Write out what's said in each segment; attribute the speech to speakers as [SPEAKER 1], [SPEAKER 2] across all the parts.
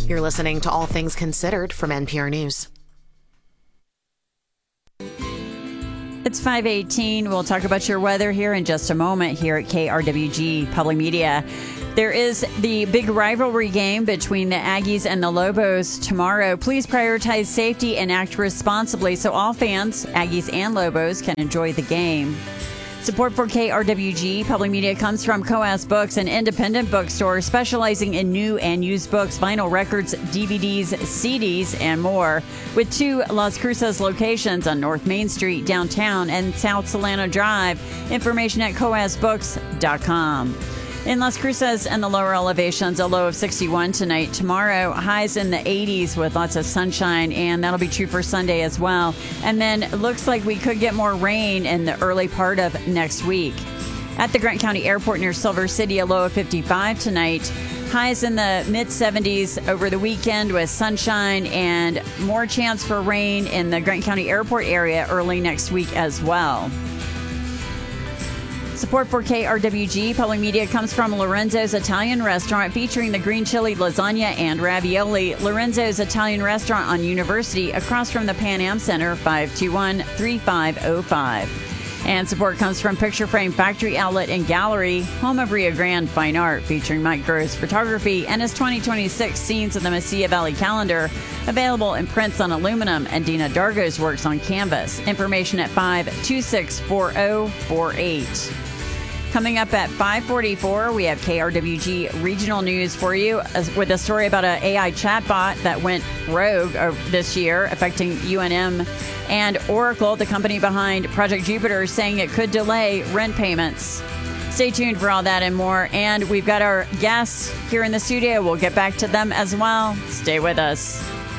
[SPEAKER 1] You're listening to All Things Considered from NPR News.
[SPEAKER 2] It's 5:18. We'll talk about your weather here in just a moment here at KRWG Public Media. There is the big rivalry game between the Aggies and the Lobos tomorrow. Please prioritize safety and act responsibly so all fans, Aggies and Lobos, can enjoy the game. Support for KRWG Public Media comes from Coas Books, an independent bookstore specializing in new and used books, vinyl records, DVDs, CDs, and more. With 2 Las Cruces locations on North Main Street, downtown, and South Solano Drive. Information at coasbooks.com. In Las Cruces and the lower elevations, a low of 61 tonight. Tomorrow, highs in the 80s with lots of sunshine, and that'll be true for Sunday as well. And then it looks like we could get more rain in the early part of next week. At the Grant County Airport near Silver City, a low of 55 tonight. Highs in the mid-70s over the weekend with sunshine and more chance for rain in the Grant County Airport area early next week as well. Support for KRWG Public Media comes from Lorenzo's Italian Restaurant, featuring the green chili, lasagna, and ravioli. Lorenzo's Italian Restaurant on University, across from the Pan Am Center, 521-3505. And support comes from Picture Frame Factory Outlet and Gallery, home of Rio Grande Fine Art, featuring Mike Gross Photography and his 2026 Scenes of the Mesilla Valley calendar, available in prints on aluminum, and Dina Dargo's works on canvas. Information at 526-4048. Coming up at 5:44, we have KRWG Regional News for you with a story about an AI chatbot that went rogue this year, affecting UNM, and Oracle, the company behind Project Jupiter, saying it could delay rent payments. Stay tuned for all that and more. And we've got our guests here in the studio. We'll get back to them as well. Stay with us.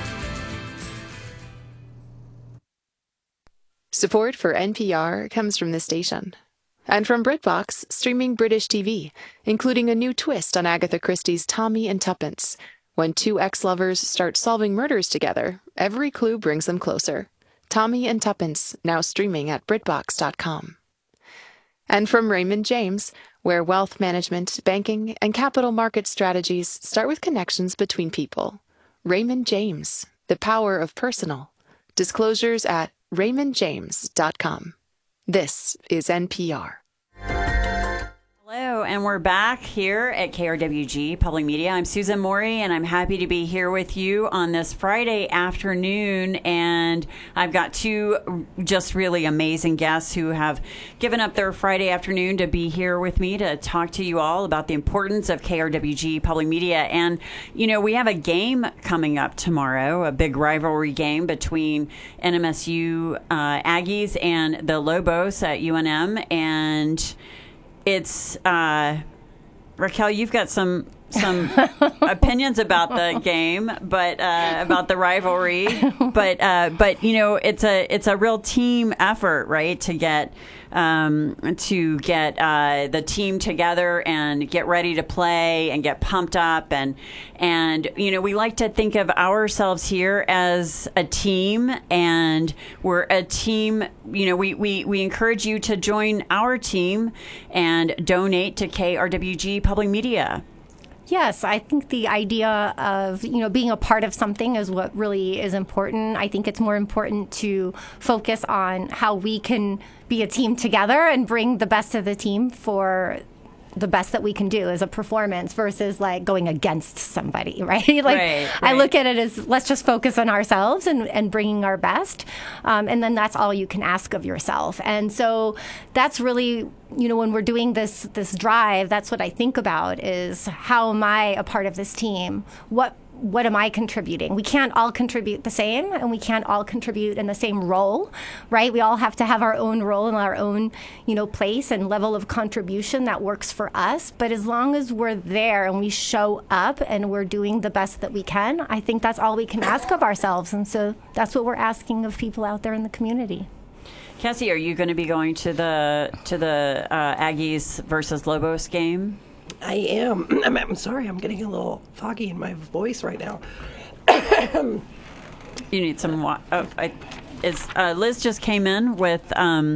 [SPEAKER 1] Support for NPR comes from this station. And from BritBox, streaming British TV, including a new twist on Agatha Christie's Tommy and Tuppence. When 2 ex-lovers start solving murders together, every clue brings them closer. Tommy and Tuppence, now streaming at BritBox.com. And from Raymond James, where wealth management, banking, and capital market strategies start with connections between people. Raymond James, the power of personal. Disclosures at RaymondJames.com. This is NPR.
[SPEAKER 2] Hello, and we're back here at KRWG Public Media. I'm Susan Morey, and I'm happy to be here with you on this Friday afternoon. And I've got 2 just really amazing guests who have given up their Friday afternoon to be here with me to talk to you all about the importance of KRWG Public Media. And, you know, we have a game coming up tomorrow, a big rivalry game between NMSU Aggies and the Lobos at UNM. And it's Raquel, you've got some opinions about the game, but about the rivalry. But you know, it's a real team effort, right? To get the team together and get ready to play and get pumped up, and you know, we like to think of ourselves here as a team, and we're a team. You know, we encourage you to join our team and donate to KRWG Public Media.
[SPEAKER 3] Yes, I think the idea of, you know, being a part of something is what really is important. I think it's more important to focus on how we can be a team together and bring the best of the team for the best that we can do as a performance versus like going against somebody, right? Right. I look at it as let's just focus on ourselves and bringing our best. And then that's all you can ask of yourself. And so that's really, you know, when we're doing this drive, that's what I think about is how am I a part of this team? What am I contributing? We can't all contribute the same, and we can't all contribute in the same role, right? We all have to have our own role and our own, you know, place and level of contribution that works for us. But as long as we're there and we show up and we're doing the best that we can, I think that's all we can ask of ourselves. And so that's what we're asking of people out there in the community.
[SPEAKER 2] Cassie, are you going to be going to the Aggies versus Lobos game?
[SPEAKER 4] I am. I'm sorry, I'm getting a little foggy in my voice right now.
[SPEAKER 2] You need some water. Oh, Liz just came in with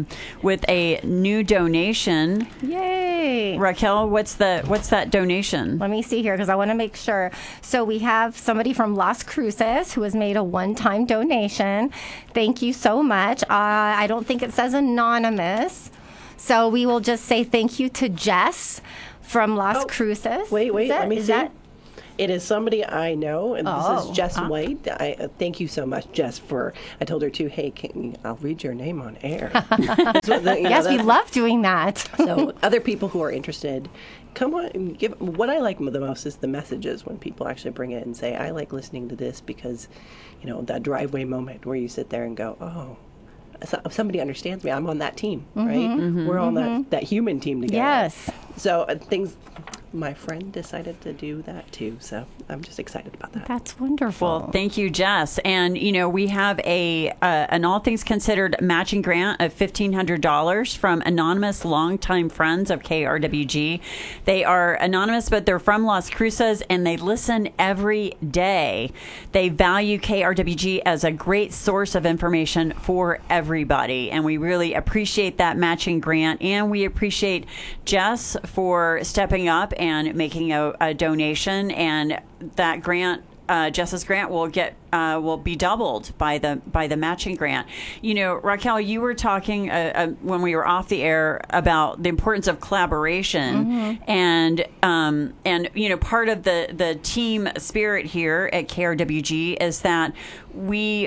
[SPEAKER 2] a new donation.
[SPEAKER 3] Yay!
[SPEAKER 2] Raquel, what's that donation?
[SPEAKER 3] Let me see here because I want to make sure. So we have somebody from Las Cruces who has made a one-time donation. Thank you so much. I don't think it says anonymous, so we will just say thank you to Jess from Las Cruces.
[SPEAKER 4] Wait, let me see. It is somebody I know, and this is Jess White. Thank you so much, Jess, I told her to, hey, I'll read your name on air.
[SPEAKER 3] Yes, we love doing that.
[SPEAKER 4] So other people who are interested, come on and what I like the most is the messages when people actually bring it and say, I like listening to this because, that driveway moment where you sit there and go, oh, somebody understands me. I'm on that team, right? Mm-hmm, we're on that human team together.
[SPEAKER 3] Yes.
[SPEAKER 4] So my friend decided to do that too. So I'm just excited about that.
[SPEAKER 3] That's wonderful.
[SPEAKER 2] Well, thank you, Jess. And, we have an All Things Considered matching grant of $1,500 from anonymous longtime friends of KRWG. They are anonymous, but they're from Las Cruces and they listen every day. They value KRWG as a great source of information for everybody. And we really appreciate that matching grant. And we appreciate Jess for stepping up and making a donation, and that grant, Jess's grant, will be doubled by the matching grant. Raquel, you were talking when we were off the air about the importance of collaboration, and part of the team spirit here at KRWG is that we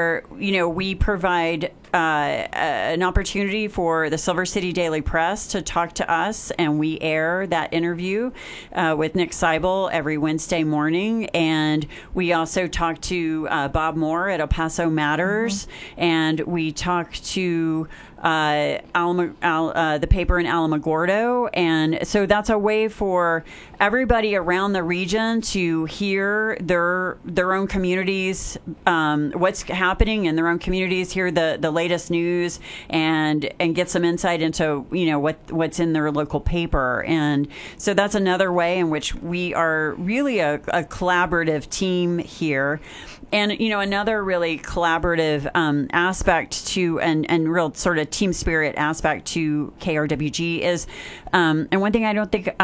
[SPEAKER 2] provide an opportunity for the Silver City Daily Press to talk to us, and we air that interview with Nick Seibel every Wednesday morning. And we also talk to Bob Moore at El Paso Matters, and we talk to the paper in Alamogordo. And so that's a way for everybody around the region to hear their own communities, what's happening in their own communities, hear the latest news, and get some insight into what's in their local paper. And so that's another way in which we are really a collaborative team here. And, another really collaborative aspect to and real sort of team spirit aspect to KRWG is, and one thing I don't think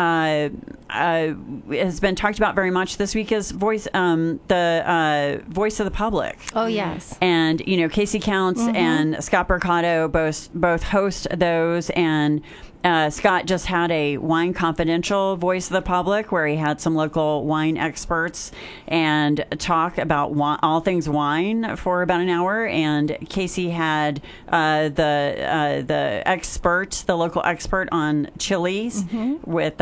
[SPEAKER 2] has been talked about very much this week is Voice of the Public.
[SPEAKER 3] Oh, yes.
[SPEAKER 2] And, Casey Counts and Scott Mercado both host those, and Scott just had a Wine Confidential Voice of the Public where he had some local wine experts and talk about all things wine for about an hour. And Casey had the local expert on chilies with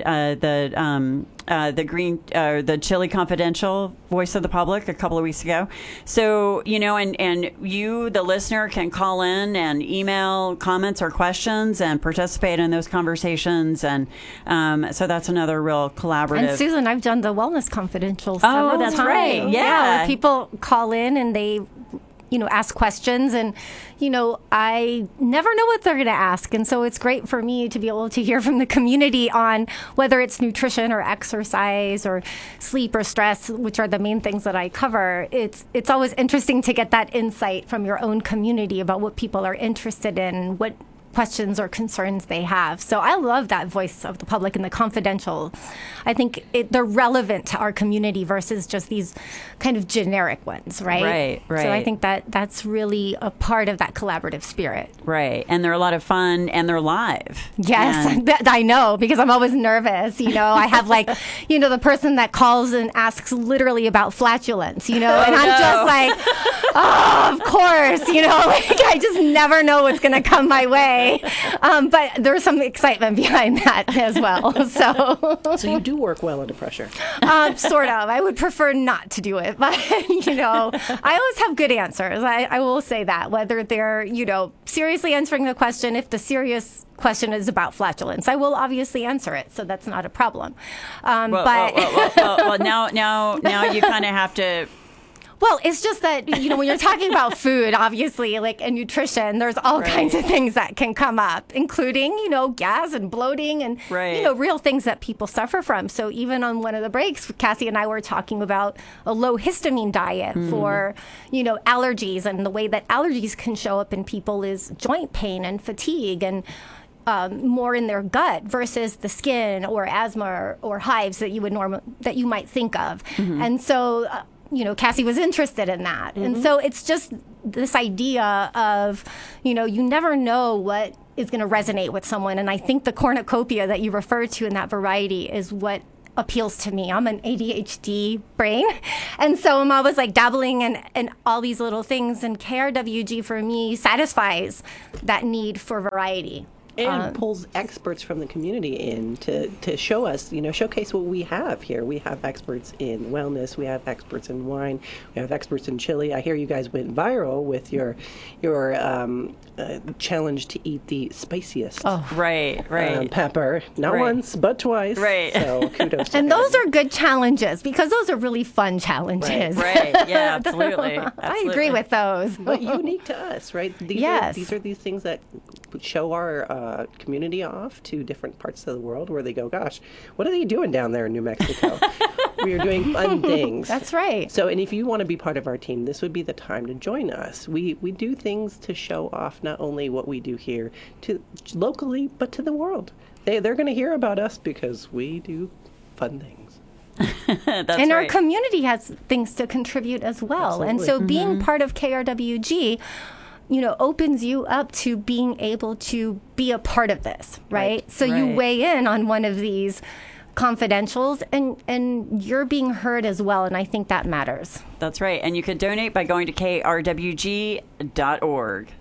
[SPEAKER 2] the Chili Confidential Voice of the Public a couple of weeks ago. So, and you, the listener, can call in and email comments or questions and participate in those conversations. And so that's another real collaborative.
[SPEAKER 3] And Susan, I've done the Wellness Confidential several
[SPEAKER 2] times.
[SPEAKER 3] Right.
[SPEAKER 2] Yeah.
[SPEAKER 3] Where people call in and they ask questions, and I never know what they're going to ask, and so it's great for me to be able to hear from the community on whether it's nutrition or exercise or sleep or stress, which are the main things that I cover. It's always interesting to get that insight from your own community about what people are interested in, what questions or concerns they have. So I love that Voice of the Public and the Confidential. I think they're relevant to our community versus just these kind of generic ones, right?
[SPEAKER 2] Right.
[SPEAKER 3] So I think that's really a part of that collaborative spirit.
[SPEAKER 2] Right. And they're a lot of fun, and they're live.
[SPEAKER 3] Yes, I know, because I'm always nervous. I have the person that calls and asks literally about flatulence, and I'm just like, oh, of course, I just never know what's going to come my way. But there's some excitement behind that as well.
[SPEAKER 4] So you do work well under pressure.
[SPEAKER 3] Sort of. I would prefer not to do it, but I always have good answers. I will say that, whether they're seriously answering the question. If the serious question is about flatulence, I will obviously answer it, so that's not a problem.
[SPEAKER 2] Well, now you kind of have to.
[SPEAKER 3] Well, it's just that, when you're talking about food, obviously, and nutrition, there's all kinds of things that can come up, including, gas and bloating and, real things that people suffer from. So even on one of the breaks, Cassie and I were talking about a low histamine diet for, allergies, and the way that allergies can show up in people is joint pain and fatigue and more in their gut versus the skin or asthma or hives that you might think of. And so, Cassie was interested in that. And so it's just this idea of, you never know what is going to resonate with someone. And I think the cornucopia that you referred to in that variety is what appeals to me. I'm an ADHD brain. And so I'm always dabbling in all these little things. And KRWG for me satisfies that need for variety.
[SPEAKER 4] And pulls experts from the community in to show us, showcase what we have here. We have experts in wellness. We have experts in wine. We have experts in chili. I hear you guys went viral with your challenge to eat the spiciest pepper. Not once, but twice.
[SPEAKER 2] Right.
[SPEAKER 4] So kudos to
[SPEAKER 3] And
[SPEAKER 4] him.
[SPEAKER 3] those are good challenges because those are really fun challenges.
[SPEAKER 2] Right. Yeah, absolutely.
[SPEAKER 3] I agree with those.
[SPEAKER 4] But unique to us, right? These are these things that show our community off to different parts of the world where they go, gosh, what are they doing down there in New Mexico? We are doing fun things.
[SPEAKER 3] That's right.
[SPEAKER 4] So, and if you want to be part of our team, this would be the time to join us. We do things to show off not only what we do here to locally, but to the world. They're going to hear about us because we do fun things.
[SPEAKER 3] And our community has things to contribute as well.
[SPEAKER 4] Absolutely.
[SPEAKER 3] And so being part of KRWG, opens you up to being able to be a part of this, right? So you weigh in on one of these confidentials and you're being heard as well. And I think that matters.
[SPEAKER 2] That's right. And you can donate by going to krwg.org.